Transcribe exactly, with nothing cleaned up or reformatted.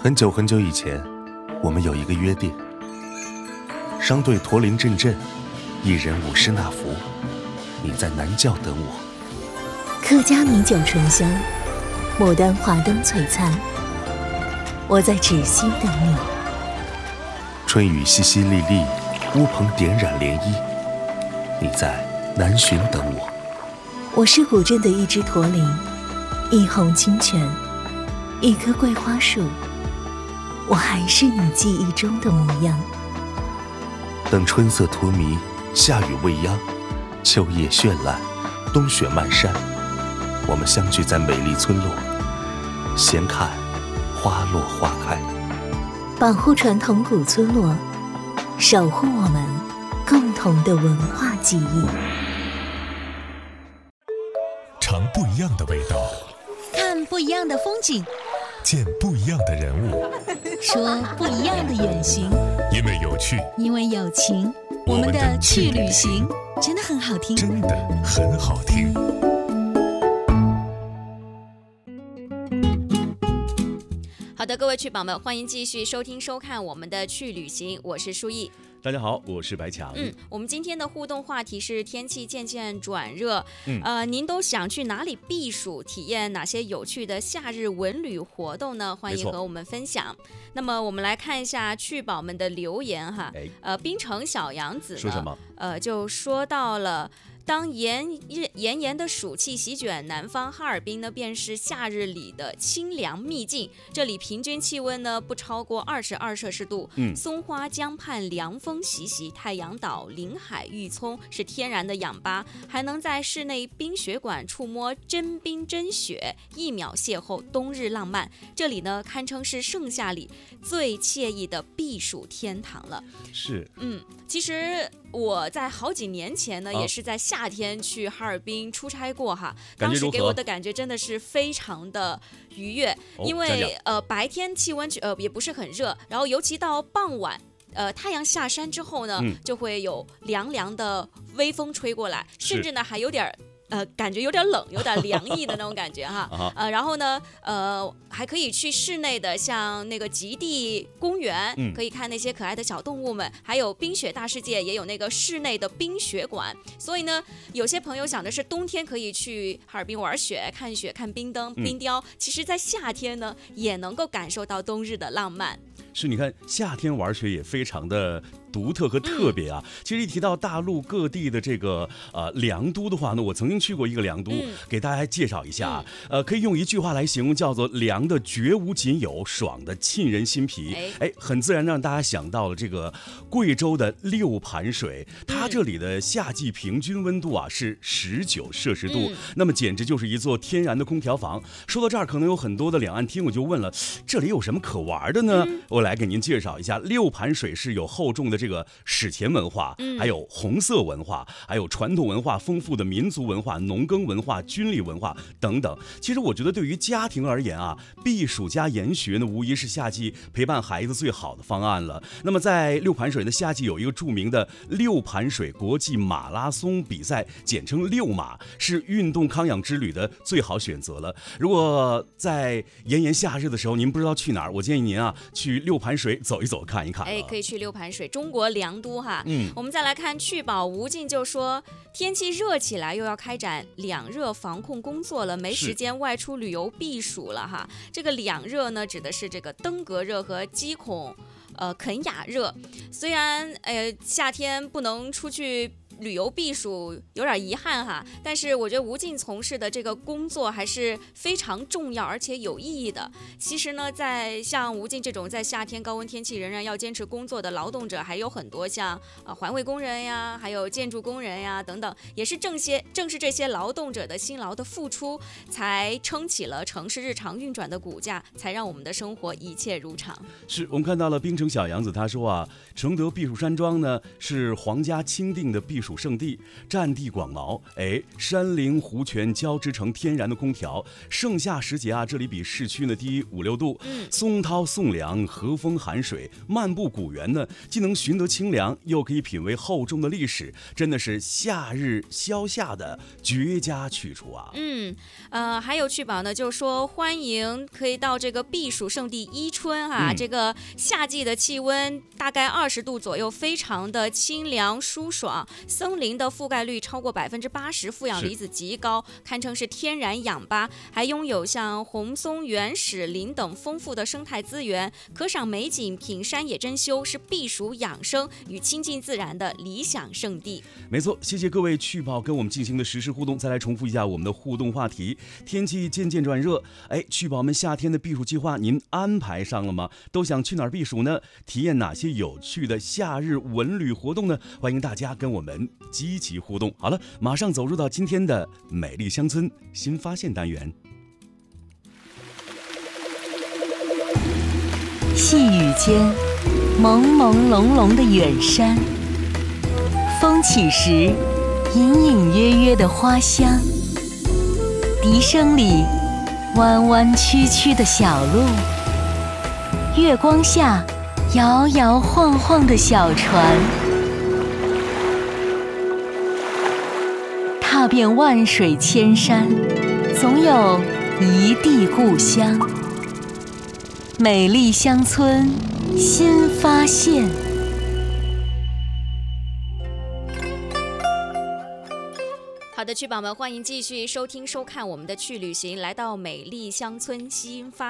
很久很久以前，我们有一个约定，商队驼铃阵阵，一人五十纳福，你在南教等我。 客家米酒醇香，牡丹华灯璀璨，我在芷溪等你。 春雨淅淅沥沥，乌篷点染涟漪，你在南浔等我。 我是古镇的一只驼铃，一泓清泉，一棵桂花树，我还是你记忆中的模样。 等春色荼蘼，夏雨未央，秋叶绚烂，冬雪漫山，我们相聚在美丽村落，闲看花落花开。 保护传统古村落，守护我们共同的文化记忆。 尝不一样的味道， 看不一样的风景， 见不一样的人物， 说不一样的远行。 因为有趣， 因为有情，我们的去旅行真的很好听， 真的很好听。 好的，各位去宝们，欢迎继续收听收看我们的去旅行，我是舒毅。 大家好，我是白强。 嗯，我们今天的互动话题是天气渐渐转热， 嗯， 呃，您都想去哪里避暑，体验哪些有趣的夏日文旅活动呢？欢迎和我们分享。那么我们来看一下去宝们的留言哈，呃，槟城小杨子呢说什么？ 呃，就说到了。当炎炎炎的暑气席卷南方哈尔滨呢，便是夏日里的清凉秘境。这里平均气温呢不超过二十二摄氏度。嗯，松花江畔凉风习习，太阳岛临海玉葱是天然的氧吧，还能在室内冰雪馆触摸真冰真雪，一秒邂逅冬日浪漫。这里呢堪称是盛夏里最惬意的避暑天堂了。 是， 嗯，其实我在好几年前呢， 哦、 也是在夏天去哈尔滨出差过哈， 当时给我的感觉真的是非常的愉悦， 哦、 因为讲讲呃白天气温呃也不是很热，然后尤其到傍晚。呃，太阳下山之后呢， 嗯、 就会有凉凉的微风吹过来，甚至呢还有点呃，感觉有点冷，有点凉意的那种感觉哈。呃，然后呢，呃，还可以去室内的，像那个极地公园，嗯、可以看那些可爱的小动物们，还有冰雪大世界，也有那个室内的冰雪馆。所以呢，有些朋友想的是冬天可以去哈尔滨玩雪、看雪、看冰灯、冰雕，嗯、其实在夏天呢，也能够感受到冬日的浪漫。 是，你看夏天玩雪也非常的独特和特别啊。嗯、其实一提到大陆各地的这个呃凉都的话呢，我曾经去过一个凉都，嗯、给大家介绍一下。嗯、呃，可以用一句话来形容，叫做凉的绝无仅有，爽的沁人心脾。哎，哎很自然让大家想到了这个贵州的六盘水，它这里的夏季平均温度啊是十九摄氏度，嗯、那么简直就是一座天然的空调房。说到这儿，可能有很多的两岸听友就问了，这里有什么可玩的呢？嗯、我来给您介绍一下，六盘水是有厚重的这个史前文化，嗯、还有红色文化，还有传统文化丰富的民族文化、农耕文化、军力文化等等。其实我觉得对于家庭而言啊，避暑加研学呢，无疑是夏季陪伴孩子最好的方案了。那么在六盘水的夏季有一个著名的六盘水国际马拉松比赛，简称六马，是运动康养之旅的最好选择了。如果在炎炎夏日的时候您不知道去哪儿，我建议您啊去六盘水走一走看一看。 哎，可以去六盘水，中国凉都哈。嗯，我们再来看去宝吴静就说，天气热起来又要开展两热防控工作了，没时间外出旅游避暑了哈。这个两热呢，指的是这个登革热和鸡孔呃肯雅热。虽然呃夏天不能出去旅游避暑有点遗憾哈，但是我觉得吴静从事的这个工作还是非常重要而且有意义的。其实呢，在像吴静这种在夏天高温天气仍然要坚持工作的劳动者还有很多，像呃环卫工人呀，还有建筑工人呀等等，也是正些正是这些劳动者的辛劳的付出，才撑起了城市日常运转的骨架，才让我们的生活一切如常。 是我们看到了槟城小杨子他说啊，承德避暑山庄呢是皇家钦定的避暑暑胜地，占地广袤，哎，山林湖泉交织成天然的空调。盛夏时节啊，这里比市区呢低五六度， 嗯， 松涛送凉，和风含水，漫步古园呢，既能寻得清凉，又可以品味厚重的历史，真的是夏日消夏的绝佳去处啊。 嗯，呃，还有去保呢，就说欢迎可以到这个避暑胜地伊春哈、啊嗯，这个夏季的气温大概二十度左右，非常的清凉舒爽，森林的覆盖率超过百分之八十，负氧离子极高，堪称是天然氧吧，还拥有像红松、原始林等丰富的生态资源，可赏美景、品山野珍馐，是避暑养生与亲近自然的理想胜地。 没错，谢谢各位去保跟我们进行的实时互动。再来重复一下我们的互动话题：天气渐渐转热，哎，去保们夏天的避暑计划您安排上了吗？都想去哪儿避暑呢？体验哪些有趣的夏日文旅活动呢？欢迎大家跟我们积极互动。好了，马上走入到今天的美丽乡村新发现单元。 细雨间，朦朦胧胧的远山，风起时，隐隐约约的花香，笛声里，弯弯曲曲的小路，月光下，摇摇晃晃的小船，踏遍万水千山，总有一地故乡。美丽乡村新发现。 好的，去宝们，欢迎继续收听收看我们的去旅行，来到美丽乡村新发